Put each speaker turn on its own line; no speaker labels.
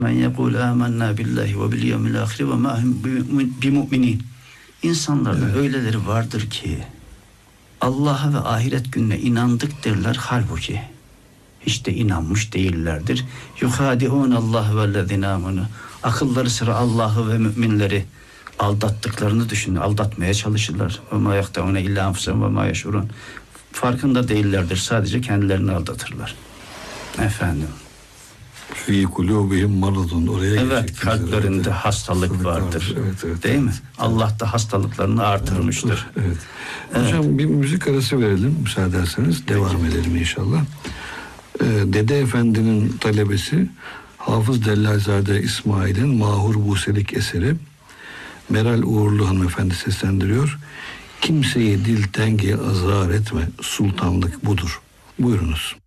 Men yekul amennâ billahi ve bil yevmil ahir ve ma hum bimü'minin. İnsanlarda öyleleri vardır ki Allah'a ve ahiret gününe inandık derler, halbuki hiç de inanmış değillerdir. Yuhadi'un Allah vellezine amenu. Akılları sıra Allah'ı ve müminleri aldattıklarını düşünün, aldatmaya çalışırlar. Ve ma yahtavune illa anfusahum ve ma yeşurun. Farkında değillerdir. Sadece kendilerini aldatırlar. Efendim.
Fî kulûbihim maradun. Oraya
Evet, kalplerinde hastalık vardır. Değil mi? Allah da hastalıklarını artırmıştır.
Evet. Hocam bir müzik arası verelim müsaade ederseniz. Devam edelim inşallah. Dede Efendi'nin talebesi Hafız Dellalzade İsmail'in Mahur Buselik eseri. Meral Uğurlu hanımefendi seslendiriyor. Kimseyi dil tengi azar etme, sultanlık budur. Buyurunuz.